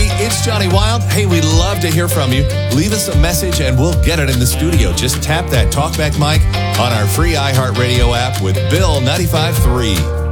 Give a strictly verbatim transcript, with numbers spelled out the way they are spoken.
three. It's Johnny Wild. Hey, we'd love to hear from you. Leave us a message and we'll get it in the studio. Just tap that talkback mic on our free iHeartRadio app with Bill ninety-five point three.